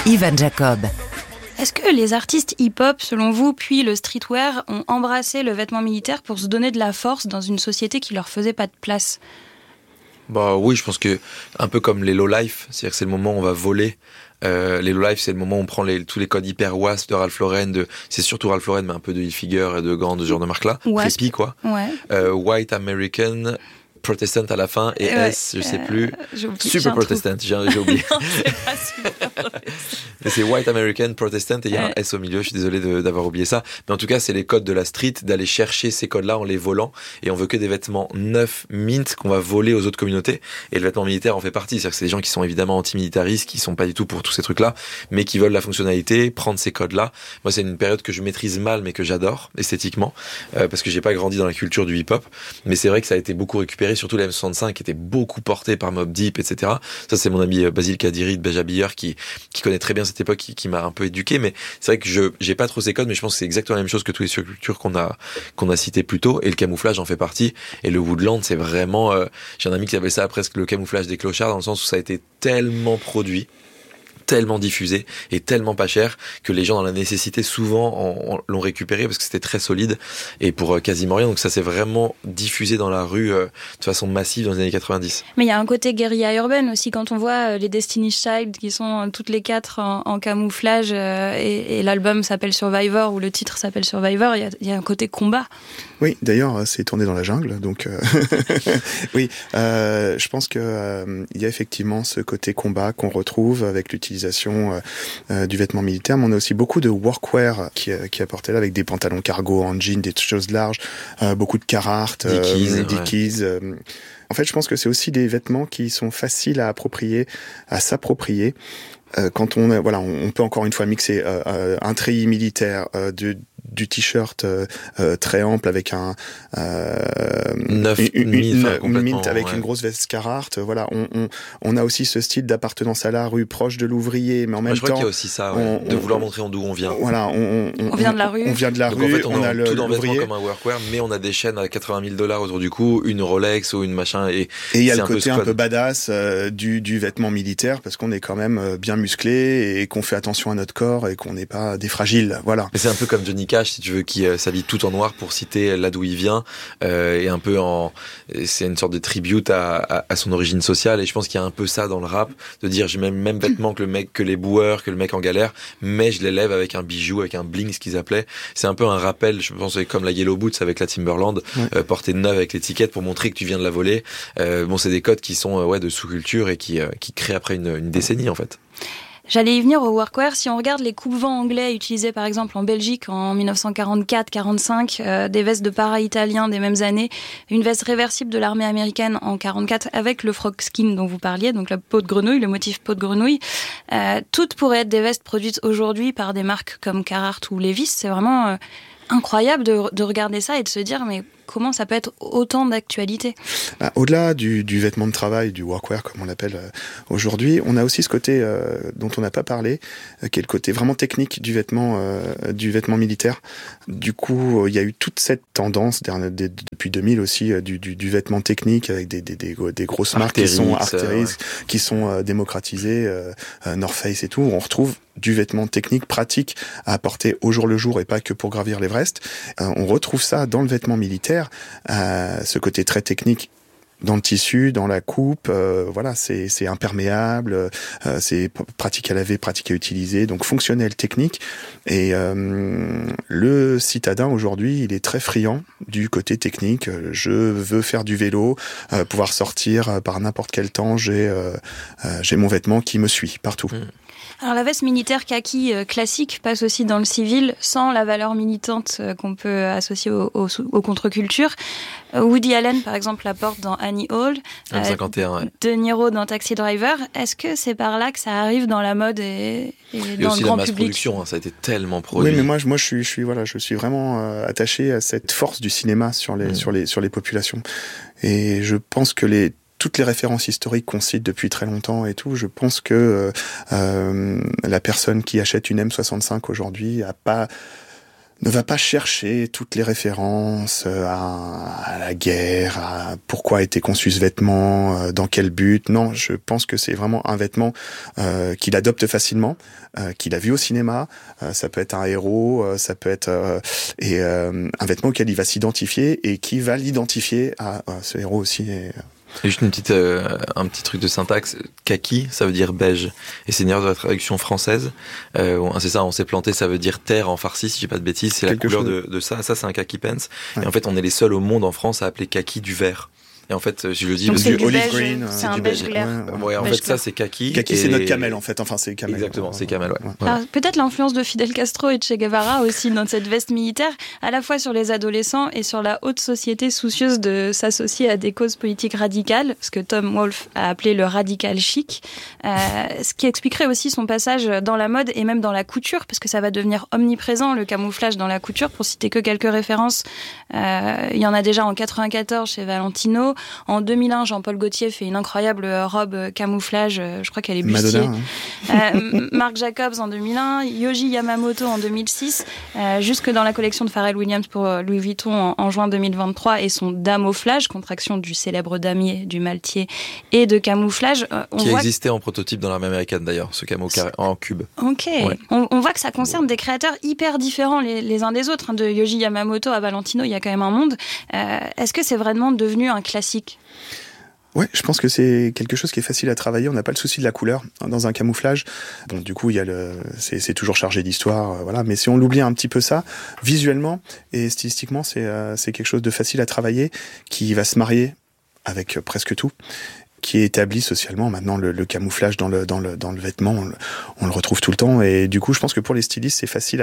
Ivan Jacob. Est-ce que les artistes hip-hop, selon vous, puis le streetwear, ont embrassé le vêtement militaire pour se donner de la force dans une société qui leur faisait pas de place ? Bah oui, je pense que un peu comme les low-life, c'est-à-dire que c'est le moment où on va voler. Les low-life, c'est le moment où on prend tous les codes hyper wasp de Ralph Lauren, c'est surtout Ralph Lauren, mais un peu de Hilfiger et de Gant, de ce genre de marque-là. Prépi, quoi. Ouais. White American, Protestant à la fin, et S, je sais plus. Super Protestant, j'ai oublié. Non, c'est pas Super Protestant. Mais c'est White American, Protestant, et il y a un S au milieu, je suis désolé d'avoir oublié ça. Mais en tout cas, c'est les codes de la street, d'aller chercher ces codes-là en les volant, et on veut que des vêtements neufs, mint, qu'on va voler aux autres communautés, et le vêtement militaire en fait partie. C'est-à-dire que c'est des gens qui sont évidemment antimilitaristes, qui sont pas du tout pour tous ces trucs-là, mais qui veulent la fonctionnalité, prendre ces codes-là. Moi, c'est une période que je maîtrise mal, mais que j'adore, esthétiquement, parce que j'ai pas grandi dans la culture du hip-hop, mais c'est vrai que ça a été beaucoup récupéré, surtout la M65 qui était beaucoup porté par Mobb Deep, etc. Ça, c'est mon ami Basile Kadiri de Beige Habilleur qui connaît très bien cette époque, qui m'a un peu éduqué, mais c'est vrai que j'ai pas trop ces codes, mais je pense que c'est exactement la même chose que toutes les subcultures qu'on a citées plus tôt, et le camouflage en fait partie, et le woodland, c'est vraiment, j'ai un ami qui appelle ça presque le camouflage des clochards, dans le sens où ça a été tellement produit, tellement diffusé et tellement pas cher que les gens dans la nécessité souvent l'ont récupéré parce que c'était très solide et pour quasiment rien. Donc ça s'est vraiment diffusé dans la rue de façon massive dans les années 90. Mais il y a un côté guérilla urbaine aussi quand on voit les Destiny's Child qui sont toutes les quatre en camouflage et l'album s'appelle Survivor ou le titre s'appelle Survivor, il y a un côté combat. Oui, d'ailleurs c'est tourné dans la jungle, donc oui, je pense que il y a effectivement ce côté combat qu'on retrouve avec l'utilisation du vêtement militaire, mais on a aussi beaucoup de workwear qui est apporté là avec des pantalons cargo en jean, des choses larges, beaucoup de Carhartt, Dickies. En fait, je pense que c'est aussi des vêtements qui sont faciles à s'approprier. Quand on peut encore une fois mixer un treillis militaire, du t-shirt très ample avec une mint avec une grosse veste Carhartt. Voilà, on a aussi ce style d'appartenance à la rue, proche de l'ouvrier, mais en même temps, je crois qu'il y a aussi ça, de vouloir montrer d'où on vient. Voilà, on vient de la rue. On vient de la Donc rue. En fait, on a tout dans le vêtement l'ouvrier comme un workwear, mais on a des chaînes à $80,000 autour du cou, une Rolex ou une machin. Et il y a le côté un peu badass du vêtement militaire parce qu'on est quand même bien musclé et qu'on fait attention à notre corps et qu'on n'est pas des fragiles. Voilà. Mais c'est un peu comme Johnny Cash, si tu veux, qui s'habille tout en noir pour citer là d'où il vient, et un peu c'est une sorte de tribute à son origine sociale, et je pense qu'il y a un peu ça dans le rap, de dire j'ai même vêtements que les boueurs, que le mec en galère, mais je les lève avec un bijou, avec un bling, ce qu'ils appelaient. C'est un peu un rappel, je pense, comme la Yellow Boots avec la Timberland, portée neuve avec l'étiquette pour montrer que tu viens de la voler. C'est des codes qui sont de sous-culture et qui créent après une décennie en fait. J'allais y venir au workwear. Si on regarde les coupe-vents anglais utilisés par exemple en Belgique en 1944-45, des vestes de para italiens des mêmes années, une veste réversible de l'armée américaine en 44 avec le frog skin dont vous parliez, donc la peau de grenouille, le motif peau de grenouille, toutes pourraient être des vestes produites aujourd'hui par des marques comme Carhartt ou Levi's. C'est vraiment incroyable de regarder ça et de se dire mais comment ça peut être autant d'actualité ? Au-delà du vêtement de travail, du workwear comme on l'appelle aujourd'hui, on a aussi ce côté dont on n'a pas parlé, qui est le côté vraiment technique du vêtement militaire. Du coup, il y a eu toute cette tendance depuis 2000 aussi du vêtement technique avec des grosses marques qui sont Arc'teryx, qui sont démocratisées, North Face et tout. On retrouve du vêtement technique pratique à apporter au jour le jour et pas que pour gravir l'Everest. On retrouve ça dans le vêtement militaire, ce côté très technique dans le tissu, dans la coupe, c'est imperméable, c'est pratique à laver, pratique à utiliser, donc fonctionnel, technique. Et le citadin aujourd'hui, il est très friand du côté technique. Je veux faire du vélo, pouvoir sortir par n'importe quel temps. J'ai mon vêtement qui me suit partout. Alors la veste militaire kaki classique passe aussi dans le civil sans la valeur militante qu'on peut associer aux contre-cultures. Woody Allen, par exemple, la porte dans Annie Hall. M51, De Niro dans Taxi Driver. Est-ce que c'est par là que ça arrive dans la mode et dans le grand public ? Et aussi la mass production, ça a été tellement produit. Oui, mais moi je suis vraiment attaché à cette force du cinéma sur les populations. Et je pense que toutes les références historiques qu'on cite depuis très longtemps et tout, je pense que la personne qui achète une M65 aujourd'hui ne va pas chercher toutes les références à la guerre, à pourquoi a été conçu ce vêtement, dans quel but. Non, je pense que c'est vraiment un vêtement qu'il adopte facilement, qu'il a vu au cinéma. Ça peut être un héros, ça peut être un vêtement auquel il va s'identifier et qui va l'identifier à ce héros aussi. Et juste un petit truc de syntaxe. Kaki, ça veut dire beige. Et c'est une erreur de la traduction française. C'est ça, on s'est planté, ça veut dire terre en farci, si j'ai pas de bêtises. C'est la couleur de ça. Ça, c'est un kaki pants. Ouais. Et en fait, on est les seuls au monde en France à appeler kaki du vert. Et en fait, je le dis, donc c'est du olive beige, green, c'est un beige clair. Ouais, en beige fait, ça c'est kaki. Kaki, c'est notre camel en fait. Enfin, c'est camel. Exactement, c'est camel. Ouais. Alors, peut-être l'influence de Fidel Castro et de Che Guevara aussi dans cette veste militaire, à la fois sur les adolescents et sur la haute société soucieuse de s'associer à des causes politiques radicales, ce que Tom Wolfe a appelé le radical chic, ce qui expliquerait aussi son passage dans la mode et même dans la couture, parce que ça va devenir omniprésent, le camouflage dans la couture. Pour citer que quelques références, il y en a déjà en 94 chez Valentino, en 2001 Jean-Paul Gaultier fait une incroyable robe camouflage, je crois qu'elle est bustier. Marc Jacobs en 2001, Yohji Yamamoto en 2006, jusque dans la collection de Pharrell Williams pour Louis Vuitton en juin 2023 et son damouflage, contraction du célèbre damier, du maltier et de camouflage. Qui existait en prototype dans l'armée américaine d'ailleurs, ce camo en cube. Ok, ouais. On voit que ça concerne des créateurs hyper différents les uns des autres. De Yohji Yamamoto à Valentino, il y a quand même un monde. Est-ce que c'est vraiment devenu un classique ? Ouais, je pense que c'est quelque chose qui est facile à travailler. On n'a pas le souci de la couleur dans un camouflage. Bon, du coup, il y a c'est toujours chargé d'histoire, voilà. Mais si on l'oublie un petit peu ça, visuellement et stylistiquement, c'est quelque chose de facile à travailler qui va se marier avec presque tout, qui est établi socialement. Maintenant, le camouflage dans le vêtement, on le retrouve tout le temps. Et du coup, je pense que pour les stylistes, c'est facile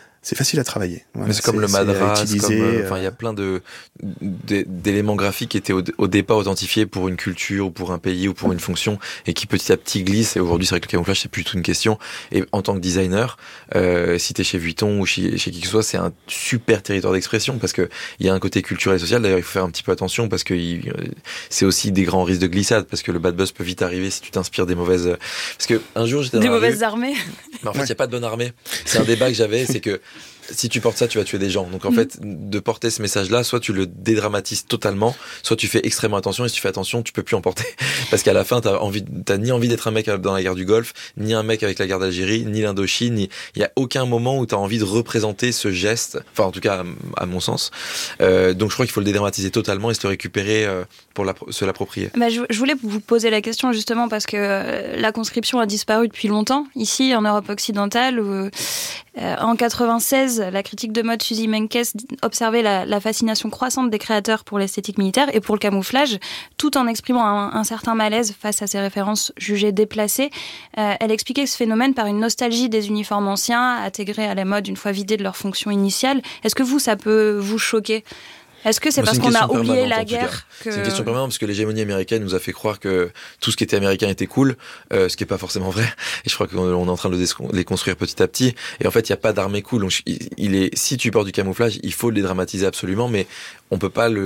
à travailler. Voilà, mais c'est comme le madras, il y a plein d'éléments graphiques qui étaient au départ authentifiés pour une culture ou pour un pays ou pour une fonction et qui petit à petit glissent. Et aujourd'hui, c'est vrai que le camouflage, c'est plus du tout une question. Et en tant que designer, si t'es chez Vuitton ou chez qui que ce soit, c'est un super territoire d'expression parce que il y a un côté culturel et social. D'ailleurs, il faut faire un petit peu attention parce que c'est aussi des grands risques de glissade parce que le bad buzz peut vite arriver si tu t'inspires des mauvaises. Parce que un jour, j'étais dans des mauvaises armées. Mais en fait, il y a pas de bonne armée. C'est un débat que j'avais, c'est que si tu portes ça, tu vas tuer des gens. Donc en fait, de porter ce message-là, soit tu le dédramatises totalement, soit tu fais extrêmement attention. Et si tu fais attention, tu peux plus en porter. Parce qu'à la fin, t'as ni envie d'être un mec dans la guerre du Golfe, ni un mec avec la guerre d'Algérie, ni l'Indochine. Il y a aucun moment où t'as envie de représenter ce geste. Enfin, en tout cas, à mon sens. Donc je crois qu'il faut le dédramatiser totalement et se le récupérer pour se l'approprier. Bah, je voulais vous poser la question justement parce que la conscription a disparu depuis longtemps ici en Europe occidentale. Où, en 96, la critique de mode Suzy Menkes observait la fascination croissante des créateurs pour l'esthétique militaire et pour le camouflage, tout en exprimant un certain malaise face à ces références jugées déplacées. Elle expliquait ce phénomène par une nostalgie des uniformes anciens, intégrés à la mode une fois vidés de leur fonction initiale. Est-ce que ça peut vous choquer ? Est-ce que c'est parce qu'on a oublié la guerre que... C'est une question permanente parce que l'hégémonie américaine nous a fait croire que tout ce qui était américain était cool, ce qui est pas forcément vrai. Et je crois qu'on est en train de les construire petit à petit. Et en fait, il y a pas d'armée cool. Donc, si tu portes du camouflage, il faut le dédramatiser absolument, mais on peut pas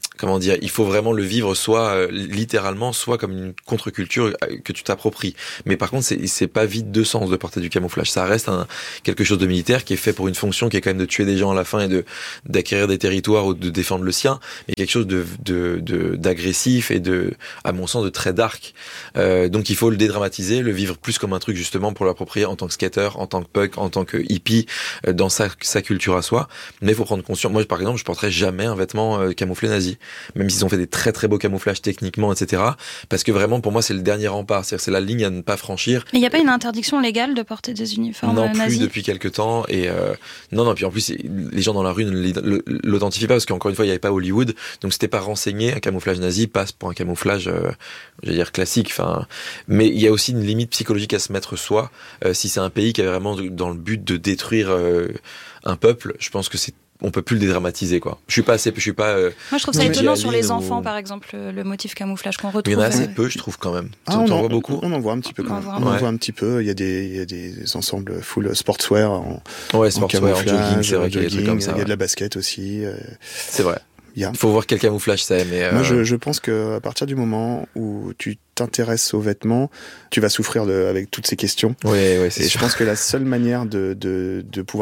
il faut vraiment le vivre soit littéralement, soit comme une contre-culture que tu t'appropries. Mais par contre, c'est pas vide de sens de porter du camouflage. Ça reste quelque chose de militaire qui est fait pour une fonction qui est quand même de tuer des gens à la fin et d'acquérir des territoires ou de défendre le sien, mais quelque chose d'agressif et à mon sens, de très dark. Donc il faut le dédramatiser, le vivre plus comme un truc justement pour l'approprier en tant que skater, en tant que punk, en tant que hippie, dans sa culture à soi. Mais il faut prendre conscience. Moi, par exemple, je porterais jamais un vêtement camouflé nazi, même s'ils ont fait des très très beaux camouflages techniquement, etc. Parce que vraiment, pour moi, c'est le dernier rempart. C'est-à-dire, c'est la ligne à ne pas franchir. Mais il n'y a pas une interdiction légale de porter des uniformes nazis ? Non plus depuis quelques temps. Et non. Puis en plus, les gens dans la rue ne l'authentifient pas parce qu'encore une fois, il n'y avait pas Hollywood, donc c'était pas renseigné. Un camouflage nazi passe pour un camouflage, classique. Enfin, mais il y a aussi une limite psychologique à se mettre soi. Si c'est un pays qui est vraiment dans le but de détruire un peuple, je pense que on peut plus le dédramatiser, quoi. Je suis pas. Moi, je trouve ça étonnant sur les enfants, par exemple, le motif camouflage qu'on retrouve. Il y en a assez peu, je trouve, quand même. On en voit beaucoup. On en voit un petit peu, quand même. On en voit un petit peu. Il y a des ensembles full sportswear en camouflage, en jogging, c'est vrai qu'il y a des trucs comme ça. Il y a de la basket aussi. C'est vrai. Il faut voir quel camouflage c'est, mais moi je pense que à partir du moment où tu t'intéresses aux vêtements, tu vas souffrir avec toutes ces questions. Ouais, c'est sûr. Je pense que la seule manière de pouvoir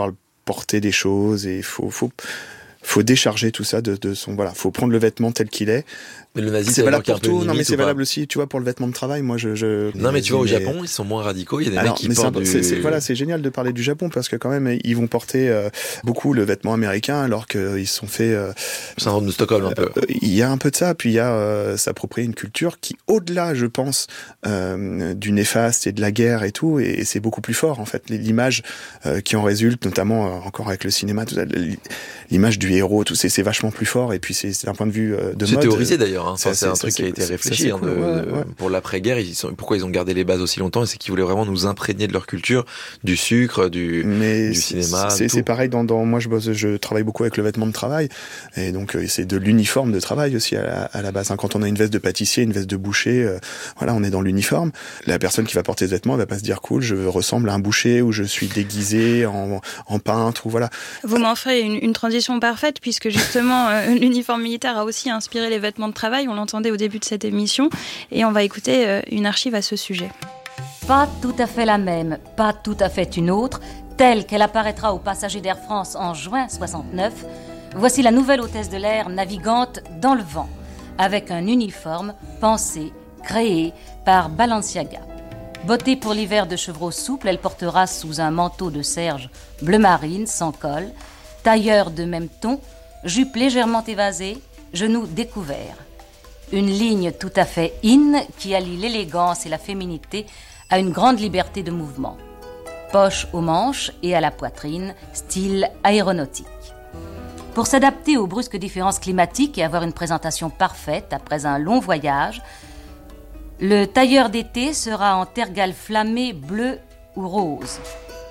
porter des choses et faut décharger tout ça de son, voilà, faut prendre le vêtement tel qu'il est. Mais le nazisme, c'est valable pour tout. Non, mais c'est valable aussi, tu vois, pour le vêtement de travail. Moi, non, mais tu vois, au Japon, ils sont moins radicaux. Il y a des mecs qui portent voilà, c'est génial de parler du Japon parce que quand même, ils vont porter beaucoup le vêtement américain alors qu'ils sont faits. Syndrome de Stockholm, un peu. Il y a un peu de ça, puis il y a s'approprier une culture qui, au-delà, je pense, du néfaste et de la guerre et tout, et c'est beaucoup plus fort en fait. L'image qui en résulte, notamment encore avec le cinéma, tout ça, l'image du héros, tout c'est vachement plus fort. Et puis c'est d'un point de vue de mode. C'est théorisé d'ailleurs. C'est un truc qui a été réfléchi cool, pour l'après-guerre. Pourquoi ils ont gardé les bases aussi longtemps, c'est qu'ils voulaient vraiment nous imprégner de leur culture, du sucre, du cinéma. C'est pareil. Moi, je travaille beaucoup avec le vêtement de travail, et donc c'est de l'uniforme de travail aussi à la base. Quand on a une veste de pâtissier, une veste de boucher, voilà, on est dans l'uniforme. La personne qui va porter ce vêtement, elle va pas se dire cool, je ressemble à un boucher ou je suis déguisé en peintre ou voilà. Vous m'en ferez une transition parfaite puisque justement l'uniforme militaire a aussi inspiré les vêtements de travail. On l'entendait au début de cette émission et on va écouter une archive à ce sujet. Pas tout à fait la même, pas tout à fait une autre, telle qu'elle apparaîtra aux passagers d'Air France en juin 69. Voici la nouvelle hôtesse de l'air navigante dans le vent, avec un uniforme pensé, créé par Balenciaga. Bottée pour l'hiver de chevreau souple, elle portera sous un manteau de serge bleu marine sans col, tailleur de même ton, jupe légèrement évasée, genoux découverts. Une ligne tout à fait in qui allie l'élégance et la féminité à une grande liberté de mouvement. Poche aux manches et à la poitrine, style aéronautique. Pour s'adapter aux brusques différences climatiques et avoir une présentation parfaite après un long voyage, le tailleur d'été sera en tergale flammé bleu ou rose.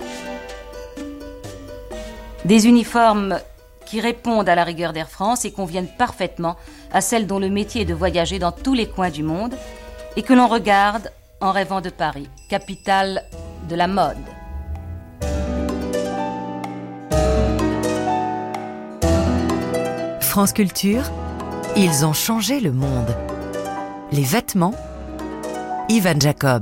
Des uniformes qui répondent à la rigueur d'Air France et conviennent parfaitement à celle dont le métier est de voyager dans tous les coins du monde et que l'on regarde en rêvant de Paris, capitale de la mode. France Culture, ils ont changé le monde. Les vêtements, Ivan Jacob.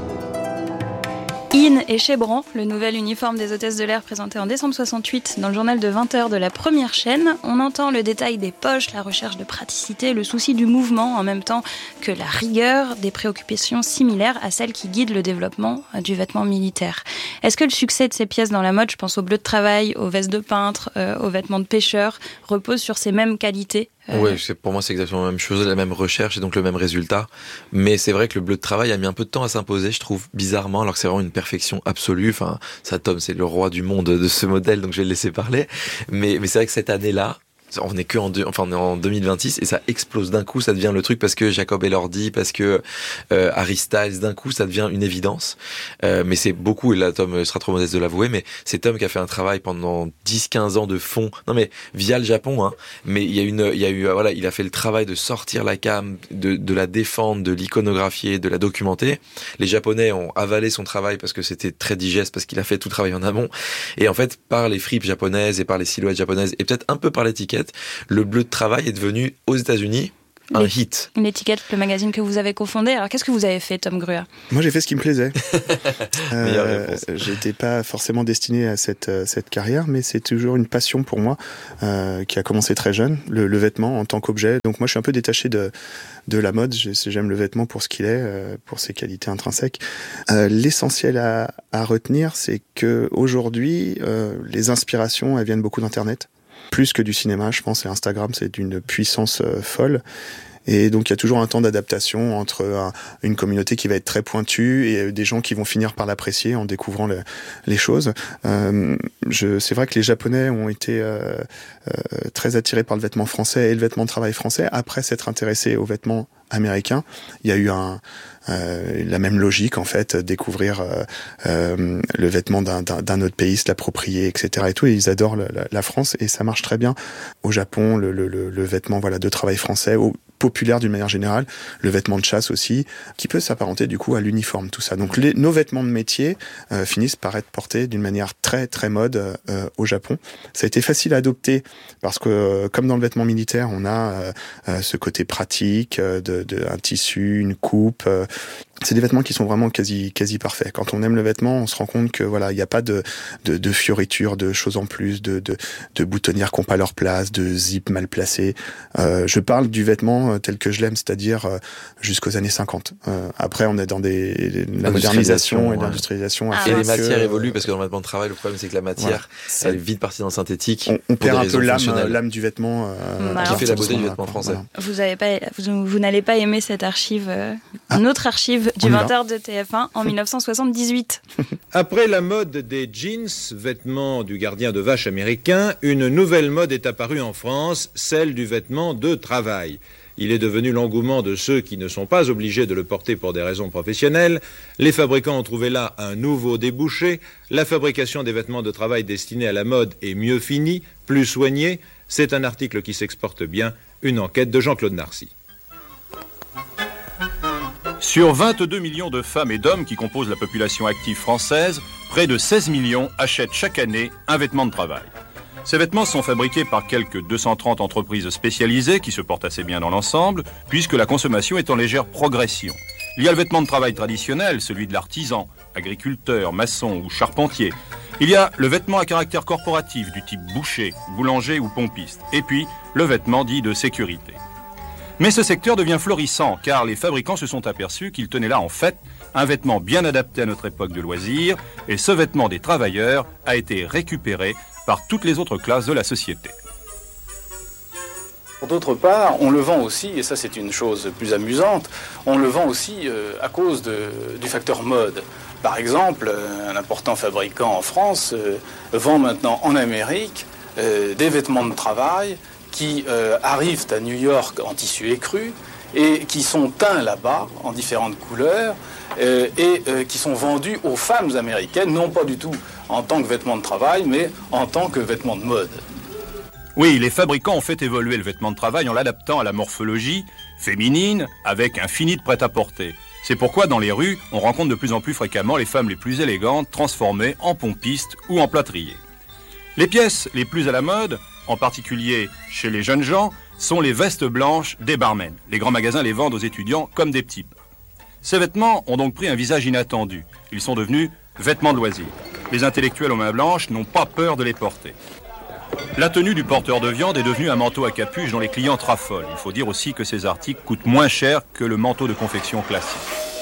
In et Chebran, le nouvel uniforme des hôtesses de l'air présenté en décembre 68 dans le journal de 20h de la première chaîne. On entend le détail des poches, la recherche de praticité, le souci du mouvement en même temps que la rigueur, des préoccupations similaires à celles qui guident le développement du vêtement militaire. Est-ce que le succès de ces pièces dans la mode, je pense aux bleus de travail, aux vestes de peintre, aux vêtements de pêcheur, repose sur ces mêmes qualités ? Oui, pour moi c'est exactement la même chose, la même recherche et donc le même résultat. Mais c'est vrai que le bleu de travail a mis un peu de temps à s'imposer, je trouve, bizarrement, alors que c'est vraiment une perfection absolue. Enfin, ça, Tom, c'est le roi du monde de ce modèle, donc je vais le laisser parler. Mais c'est vrai que cette année-là, on est on est en 2026 et ça explose d'un coup, ça devient le truc parce que Jacob Elordi, parce que Harry Styles, d'un coup ça devient une évidence. Mais c'est beaucoup, et là Tom sera trop modeste de l'avouer, mais c'est Tom qui a fait un travail pendant 10-15 ans de fond. Non mais via le Japon, hein. Mais il a fait le travail de sortir la cam, de la défendre, de l'iconographier, de la documenter. Les Japonais ont avalé son travail parce que c'était très digeste, parce qu'il a fait tout le travail en amont. Et en fait, par les fripes japonaises et par les silhouettes japonaises et peut-être un peu par l'étiquette, le bleu de travail est devenu, aux États-Unis, un hit. Une étiquette, le magazine que vous avez cofondé. Alors, qu'est-ce que vous avez fait, Tom Grua ? Moi, j'ai fait ce qui me plaisait. J'étais pas forcément destiné à cette carrière, mais c'est toujours une passion pour moi, qui a commencé très jeune, le vêtement en tant qu'objet. Donc, moi, je suis un peu détaché de la mode. J'aime le vêtement pour ce qu'il est, pour ses qualités intrinsèques. L'essentiel à retenir, c'est que aujourd'hui, les inspirations, elles viennent beaucoup d'Internet. Plus que du cinéma, je pense, et Instagram, c'est d'une puissance folle. Et donc, il y a toujours un temps d'adaptation entre une communauté qui va être très pointue et des gens qui vont finir par l'apprécier en découvrant les choses. C'est vrai que les Japonais ont été très attirés par le vêtement français et le vêtement de travail français après s'être intéressés aux vêtements américains. Il y a eu la même logique, en fait, découvrir le vêtement d'un autre pays, se l'approprier, etc. et tout. Et ils adorent la France et ça marche très bien. Au Japon, le vêtement de travail français, populaire d'une manière générale, le vêtement de chasse aussi, qui peut s'apparenter du coup à l'uniforme, tout ça. Donc nos vêtements de métier finissent par être portés d'une manière très très mode au Japon. Ça a été facile à adopter parce que comme dans le vêtement militaire, on a ce côté pratique un tissu, une coupe. C'est des vêtements qui sont vraiment quasi parfaits. Quand on aime le vêtement, on se rend compte que voilà, il n'y a pas de fioritures, de choses en plus, de boutonnières qui n'ont pas leur place, de zip mal placés. Je parle du vêtement tel que je l'aime, c'est-à-dire jusqu'aux années 50. Après, on est dans la modernisation et l'industrialisation. Et les matières évoluent parce que dans le vêtement de travail, le problème c'est que la matière, elle est vite partie dans le synthétique. On perd un peu l'âme du vêtement. Qui fait la beauté du vêtement français. Voilà. Vous n'allez pas aimer cette archive, notre archive du 20h de TF1 en 1978. Après la mode des jeans, vêtements du gardien de vache américain, une nouvelle mode est apparue en France, celle du vêtement de travail. Il est devenu l'engouement de ceux qui ne sont pas obligés de le porter pour des raisons professionnelles. Les fabricants ont trouvé là un nouveau débouché. La fabrication des vêtements de travail destinés à la mode est mieux finie, plus soignée. C'est un article qui s'exporte bien, une enquête de Jean-Claude Narcy. Sur 22 millions de femmes et d'hommes qui composent la population active française, près de 16 millions achètent chaque année un vêtement de travail. Ces vêtements sont fabriqués par quelques 230 entreprises spécialisées qui se portent assez bien dans l'ensemble, puisque la consommation est en légère progression. Il y a le vêtement de travail traditionnel, celui de l'artisan, agriculteur, maçon ou charpentier. Il y a le vêtement à caractère corporatif du type boucher, boulanger ou pompiste. Et puis, le vêtement dit de sécurité. Mais ce secteur devient florissant, car les fabricants se sont aperçus qu'ils tenaient là en fait un vêtement bien adapté à notre époque de loisirs, et ce vêtement des travailleurs a été récupéré par toutes les autres classes de la société. D'autre part, on le vend aussi, et ça c'est une chose plus amusante, on le vend aussi à cause du facteur mode. Par exemple, un important fabricant en France vend maintenant en Amérique des vêtements de travail qui arrivent à New York en tissu écru et qui sont teints là-bas en différentes couleurs et qui sont vendus aux femmes américaines, non pas du tout en tant que vêtements de travail, mais en tant que vêtements de mode. Oui, les fabricants ont fait évoluer le vêtement de travail en l'adaptant à la morphologie féminine avec un fini de prêt-à-porter. C'est pourquoi dans les rues, on rencontre de plus en plus fréquemment les femmes les plus élégantes transformées en pompistes ou en plâtriers. Les pièces les plus à la mode, en particulier chez les jeunes gens, sont les vestes blanches des barmen. Les grands magasins les vendent aux étudiants comme des petits pains. Ces vêtements ont donc pris un visage inattendu. Ils sont devenus vêtements de loisirs. Les intellectuels aux mains blanches n'ont pas peur de les porter. La tenue du porteur de viande est devenue un manteau à capuche dont les clients traffolent. Il faut dire aussi que ces articles coûtent moins cher que le manteau de confection classique.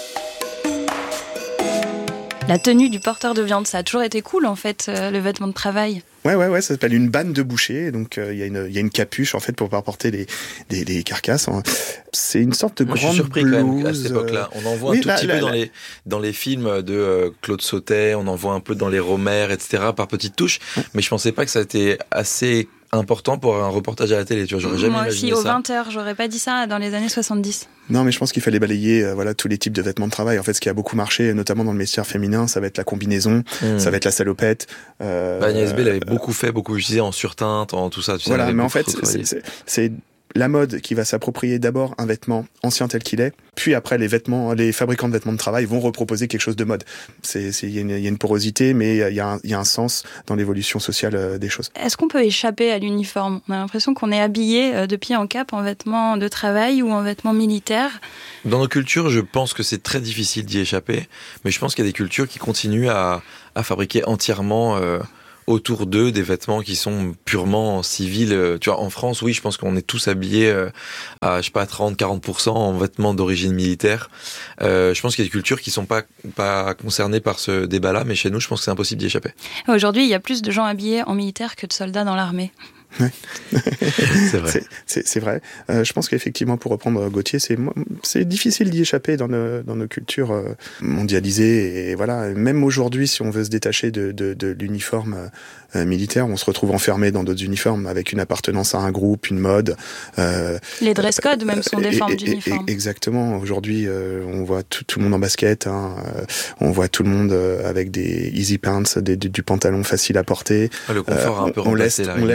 La tenue du porteur de viande, ça a toujours été cool en fait, le vêtement de travail. Ouais, ça s'appelle une banne de boucher. Donc il y a une capuche en fait pour pas porter des carcasses. C'est une sorte de grande blouse. Je suis surpris quand même à cette époque-là. On en voit un tout petit peu dans les films de Claude Sautet, on en voit un peu dans les Romer, etc. par petites touches. Mais je pensais pas que ça était assez important pour un reportage à la télé. Tu vois, j'aurais jamais imaginé ça. Moi aussi, aux 20h, j'aurais pas dit ça dans les années 70. Non, mais je pense qu'il fallait balayer tous les types de vêtements de travail. En fait, ce qui a beaucoup marché, notamment dans le vestiaire féminin, ça va être la combinaison, ça va être la salopette. Agnès B l'avait beaucoup utilisé en surteinte, en tout ça. Tu sais, voilà, mais en fait, c'est la mode qui va s'approprier d'abord un vêtement ancien tel qu'il est, puis après les fabricants de vêtements de travail vont reproposer quelque chose de mode. Il y a une porosité, mais il y a un sens dans l'évolution sociale des choses. Est-ce qu'on peut échapper à l'uniforme ? On a l'impression qu'on est habillé de pied en cap en vêtements de travail ou en vêtements militaires. Dans nos cultures, je pense que c'est très difficile d'y échapper, mais je pense qu'il y a des cultures qui continuent à fabriquer entièrement autour d'eux des vêtements qui sont purement civils. Tu vois, en France, oui, je pense qu'on est tous habillés à, 30-40% en vêtements d'origine militaire. Je pense qu'il y a des cultures qui sont pas concernées par ce débat-là, mais chez nous, je pense que c'est impossible d'y échapper. Aujourd'hui, il y a plus de gens habillés en militaire que de soldats dans l'armée. Ouais. C'est vrai. C'est vrai. Je pense qu'effectivement, pour reprendre Gauthier, c'est difficile d'y échapper dans nos cultures mondialisées. Et voilà, même aujourd'hui, si on veut se détacher de l'uniforme militaire, on se retrouve enfermé dans d'autres uniformes avec une appartenance à un groupe, une mode. Les dress codes même sont des formes d'uniformes. Exactement. Aujourd'hui, on voit tout le monde en basket. On voit tout le monde avec des easy pants, du pantalon facile à porter. Le confort a un peu remplacé la rigueur. On a laissé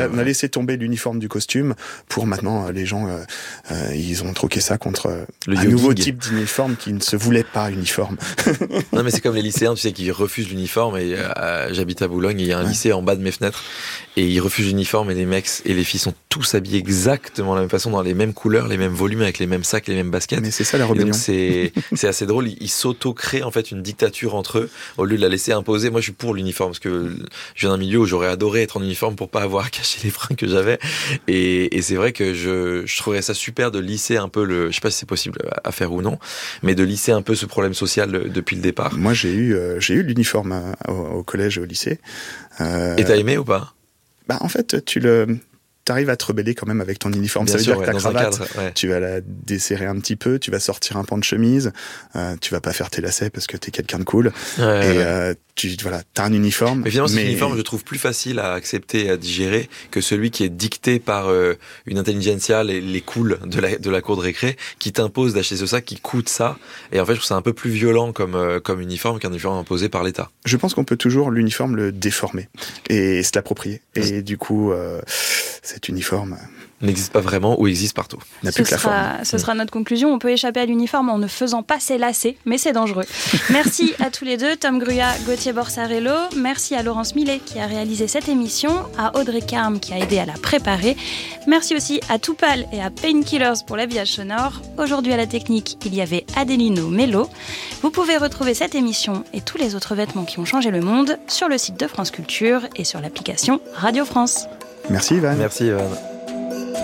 laisser tomber l'uniforme du costume pour maintenant les gens ils ont troqué ça contre un nouveau type d'uniforme qui ne se voulait pas uniforme. Non mais c'est comme les lycéens, tu sais, qui refusent l'uniforme. Et j'habite à Boulogne et il y a un lycée en bas de mes fenêtres et ils refusent l'uniforme et les mecs et les filles sont tous habillés exactement de la même façon, dans les mêmes couleurs, les mêmes volumes, avec les mêmes sacs, les mêmes baskets. Mais c'est ça la rébellion. C'est assez drôle, ils s'auto-créent en fait une dictature entre eux au lieu de la laisser imposer. Moi je suis pour l'uniforme parce que je viens d'un milieu où j'aurais adoré être en uniforme pour pas avoir à cacher les fringues que j'avais et c'est vrai que je trouverais ça super de lisser un peu je sais pas si c'est possible à faire ou non, mais de lisser un peu ce problème social depuis le départ. Moi j'ai eu l'uniforme au collège et au lycée. Et t'as aimé ou pas? En fait, t'arrives à te rebeller quand même avec ton uniforme. Bien ça veut sûr, dire que ta cravate, cadre, tu vas la desserrer un petit peu, tu vas sortir un pan de chemise, tu vas pas faire tes lacets parce que t'es quelqu'un de cool. T'as un uniforme. Mais finalement, cet uniforme, je trouve plus facile à accepter et à digérer que celui qui est dicté par une intelligentsia, les cools de la cour de récré, qui t'impose d'acheter ce sac qui coûte ça. Et en fait, je trouve ça un peu plus violent comme uniforme qu'un uniforme imposé par l'État. Je pense qu'on peut toujours l'uniforme le déformer et se l'approprier. Et du coup, cet uniforme n'existe pas vraiment ou existe partout. Ce sera notre conclusion. On peut échapper à l'uniforme en ne faisant pas ses lacets, mais c'est dangereux. Merci à tous les deux, Tom Grua, Gauthier Borsarello. Merci à Laurence Millet qui a réalisé cette émission, à Audrey Carme qui a aidé à la préparer. Merci aussi à Toupal et à Painkillers pour l'habillage sonore. Aujourd'hui à la technique, il y avait Adelino Mello. Vous pouvez retrouver cette émission et tous les autres vêtements qui ont changé le monde sur le site de France Culture et sur l'application Radio France. Merci Ivan. Merci Ivan.